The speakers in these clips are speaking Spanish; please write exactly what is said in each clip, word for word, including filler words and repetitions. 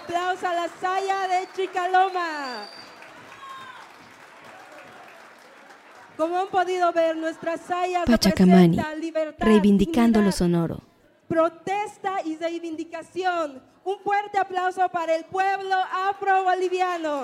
aplauso a la Saya de Chicaloma. Como han podido ver, nuestra Saya Pachacamani, representa libertad, reivindicando dignidad, lo sonoro. protesta y reivindicación. Un fuerte aplauso para el pueblo afro-boliviano.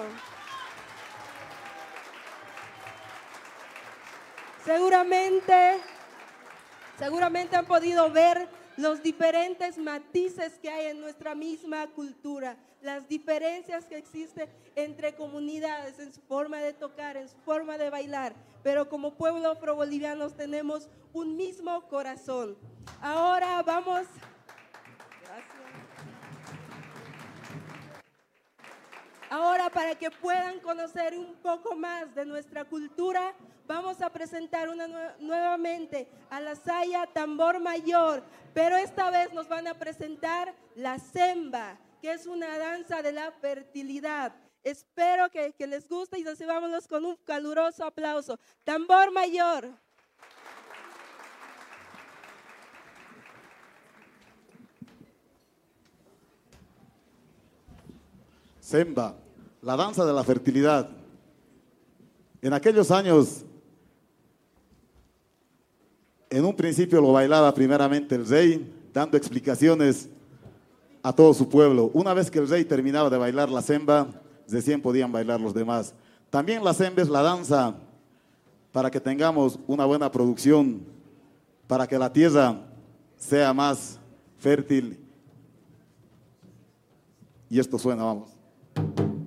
Seguramente, seguramente han podido ver los diferentes matices que hay en nuestra misma cultura, las diferencias que existen entre comunidades en su forma de tocar, en su forma de bailar, pero como pueblo afro-bolivianos tenemos un mismo corazón. Ahora vamos... Gracias. Ahora, para que puedan conocer un poco más de nuestra cultura, vamos a presentar una nue- nuevamente a la Saya Tambor Mayor, pero esta vez nos van a presentar la Semba, que es una danza de la fertilidad. Espero que, que les guste y recibámoslos con un caluroso aplauso. Tambor Mayor. Semba, la danza de la fertilidad. En aquellos años, en un principio lo bailaba primeramente el rey, dando explicaciones a todo su pueblo. Una vez que el rey terminaba de bailar la semba, recién podían bailar los demás. También la semba es la danza para que tengamos una buena producción, para que la tierra sea más fértil. Y esto suena, vamos.